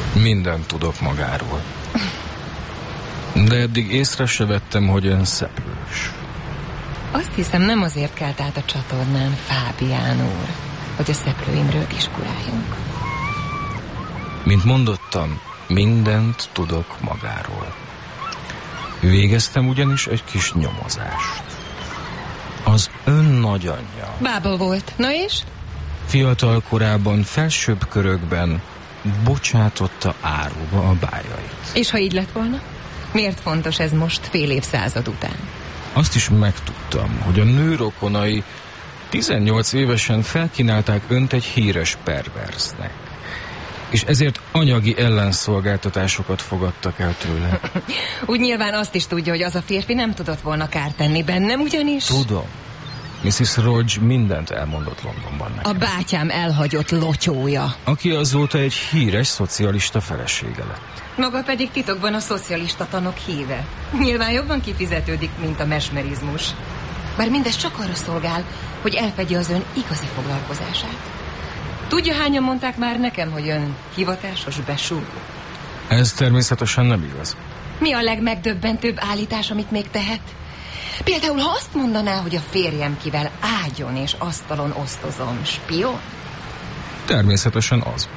Mindent tudok magáról. De eddig észre se vettem, hogy ön szeplős. Azt hiszem, nem azért kelt át a csatornán Fábián úr, hogy a szeplőimről diskuráljunk. Mint mondottam, mindent tudok magáról. Végeztem ugyanis egy kis nyomozást. Az ön nagyanyja Bába volt. Na és? fiatal korában felsőbb körökben bocsátotta áruba a bájait. És ha így lett volna? Miért fontos ez most fél évszázad után? Azt is megtudtam, hogy a nő rokonai 18 évesen felkínálták önt egy híres perverznek, és ezért anyagi ellenszolgáltatásokat fogadtak el tőle. Úgy nyilván azt is tudja, hogy az a férfi nem tudott volna kárt tenni bennem, ugyanis... Tudom. Mrs. Rodge mindent elmondott Londonban nekem. A bátyám elhagyott lotyója. Aki azóta egy híres szocialista felesége lett. Maga pedig titokban a szocialista tanok híve. Nyilván jobban kifizetődik, mint a mesmerizmus. Bár mindez csak arra szolgál, hogy elfedje az ön igazi foglalkozását. Tudja, hányan mondták már nekem, hogy ön hivatásos besúgó? Ez természetesen nem igaz. Mi a legmegdöbbentőbb állítás, amit még tehet? Például, ha azt mondaná, hogy a férjem, kivel ágyon és asztalon osztozom, spion? Természetesen az.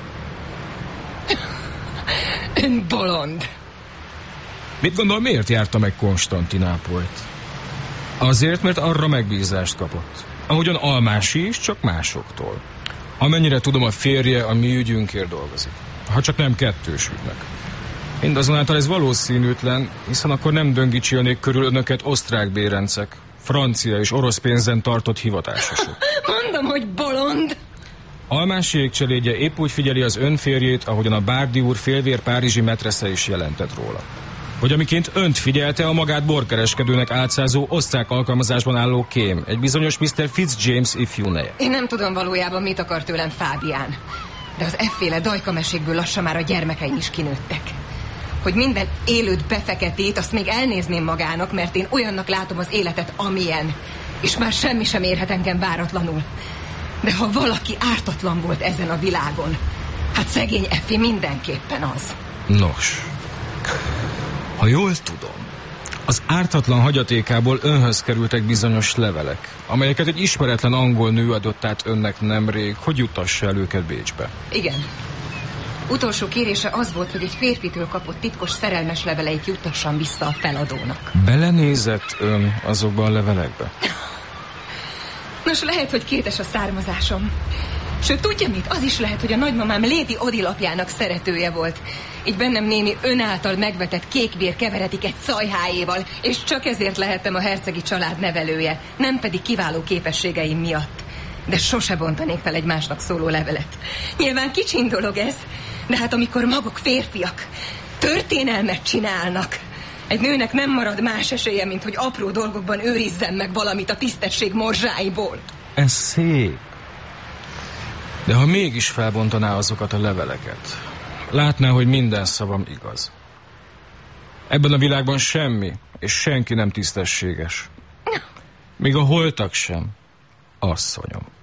Ön bolond. Mit gondol, miért járta meg Konstantinápolyt? Azért, mert arra megbízást kapott. Ahogyan Almási is, csak másoktól. Amennyire tudom, a férje a mi ügyünkért dolgozik. Ha csak nem kettős ügynek. Mindazonáltal ez valószínűtlen, hiszen akkor nem döngítsélnék körül önöket osztrák bérencek, francia és orosz pénzen tartott hivatásosok. Mondom, hogy bolond. Almásiék cselédje épp úgy figyeli az ön férjét, ahogyan a Bárdi úr félvér párizsi metresze is jelentett róla. Hogy amiként önt figyelte a magát borkereskedőnek álcázó osztrák alkalmazásban álló kém, egy bizonyos Mr. Fitzjames ifjú neje. Én nem tudom valójában, mit akar tőlem Fábián. De az efféle dajkamesékből lassan már a gyermekeim is kinőttek. Hogy minden élőt befeketít, azt még elnézném magának, mert én olyannak látom az életet, amilyen. És már semmi sem érhet engem váratlanul. De ha valaki ártatlan volt ezen a világon, hát szegény Effi mindenképpen az. Nos, ha jól tudom, az ártatlan hagyatékából önhöz kerültek bizonyos levelek, amelyeket egy ismeretlen angol nő adott át önnek nemrég, hogy jutassa el őket Bécsbe. Igen. Utolsó kérése az volt, hogy egy férfitől kapott titkos szerelmes leveleit juttassam vissza a feladónak. Belenézett ön azokba a levelekbe? Nos, lehet, hogy kétes a származásom. Sőt, tudja mit? Az is lehet, hogy a nagymamám Lady Odile apjának szeretője volt. Így bennem némi ön által megvetett kékvér keveredik egy szajhájéval, és csak ezért lehettem a hercegi család nevelője, nem pedig kiváló képességeim miatt. De sose bontanék fel egy másnak szóló levelet. Nyilván kicsin dolog ez, de hát amikor maguk férfiak történelmet csinálnak, egy nőnek nem marad más esélye, mint hogy apró dolgokban őrizzen meg valamit a tisztesség morzsáiból. Ez szép. De ha mégis felbontaná azokat a leveleket, látná, hogy minden szavam igaz. Ebben a világban semmi és senki nem tisztességes. Még a holtak sem, asszonyom.